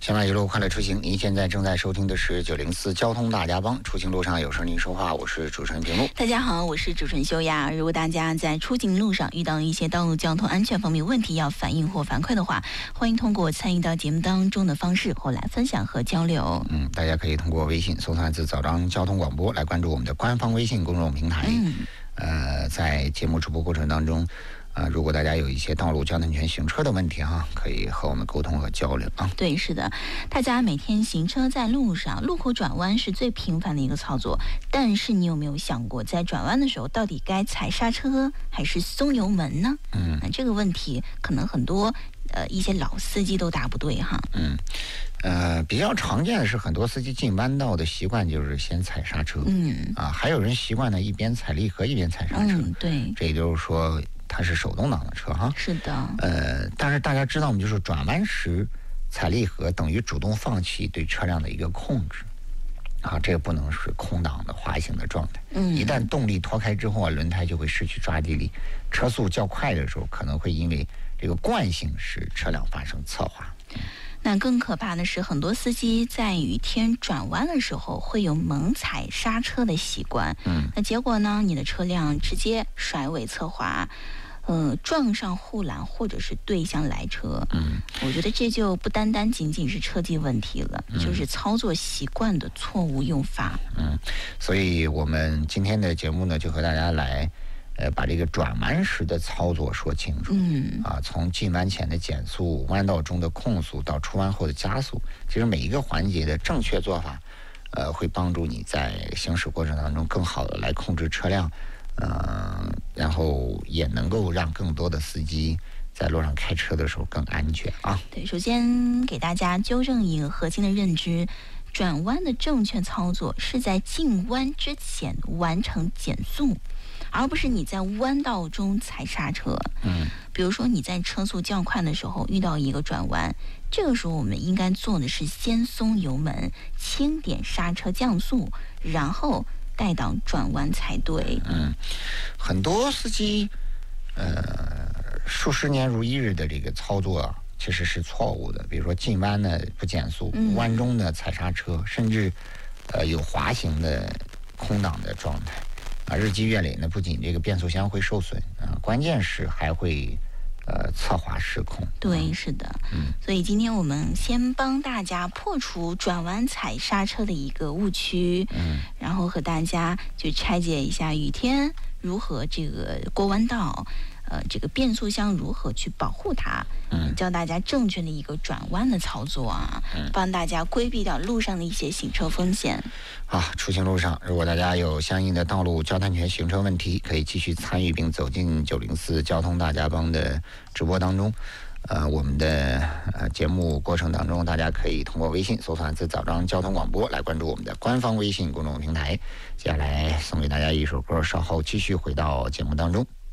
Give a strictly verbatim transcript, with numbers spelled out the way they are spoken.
相伴一路快乐出行，您现在正在收听的是九零四交通大家帮，出行路上有声您说话，我是主持人平路。 大家好，我是主持人修雅。如果大家在出行路上遇到一些道路交通安全方面问题要反映或反馈的话，欢迎通过参与到节目当中的方式或来分享和交流。 嗯，大家可以通过微信搜索字早章交通广播来关注我们的官方微信公众平台。 嗯， 呃，在节目直播过程当中。啊，如果大家有一些道路交通权行车的问题哈，可以和我们沟通和交流啊。 对，是的，大家每天行车在路上，路口转弯是最频繁的一个操作。但是你有没有想过，在转弯的时候，到底该踩刹车还是松油门呢？嗯，那这个问题可能很多呃一些老司机都答不对哈。 嗯，呃，比较常见的是很多司机进弯道的习惯就是先踩刹车。嗯，啊，还有人习惯呢一边踩离合一边踩刹车。 嗯，对， 这也就是说。它是手动挡的车哈， 是的。 呃，但是大家知道吗？就是转弯时踩离合等于主动放弃对车辆的一个控制，啊，这个不能是空档的滑行的状态。嗯，一旦动力脱开之后啊，轮胎就会失去抓地力，车速较快的时候可能会因为这个惯性使车辆发生侧滑。 那更可怕的是，很多司机在雨天转弯的时候会有猛踩刹车的习惯。嗯，那结果呢，你的车辆直接甩尾侧滑，呃，撞上护栏或者是对向来车。嗯，我觉得这就不单单仅仅是车技问题了，嗯、就是操作习惯的错误用法。 嗯，所以我们今天的节目呢，就和大家来。呃，把这个转弯时的操作说清楚。嗯，啊，从进弯前的减速、弯道中的控速到出弯后的加速，其实每一个环节的正确做法，呃，会帮助你在行驶过程当中更好的来控制车辆，嗯、呃，然后也能够让更多的司机在路上开车的时候更安全啊。 对，首先给大家纠正一个核心的认知。转弯的正确操作是在进弯之前完成减速，而不是你在弯道中踩刹车。嗯，比如说你在车速较快的时候遇到一个转弯，这个时候我们应该做的是先松油门，轻点刹车降速，然后带档转弯才对。 嗯，很多司机呃数十年如一日的这个操作啊。其实是错误的，比如说进弯呢不减速，嗯、弯中呢踩刹车，甚至呃有滑行的空档的状态啊，日积月累呢，不仅这个变速箱会受损啊，关键是还会呃侧滑失控。 对，是的。嗯，所以今天我们先帮大家破除转弯踩刹车的一个误区，嗯，然后和大家去拆解一下雨天如何这个过弯道。呃，这个变速箱如何去保护它？嗯，教大家正确的一个转弯的操作啊，嗯、帮大家规避掉路上的一些行车风险。 好，出行路上，如果大家有相应的道路交通权行车问题，可以继续参与并走进九零四交通大家帮的直播当中。呃，我们的呃节目过程当中，大家可以通过微信搜索字早章交通广播来关注我们的官方微信公众平台。接下来送给大家一首歌，稍后继续回到节目当中。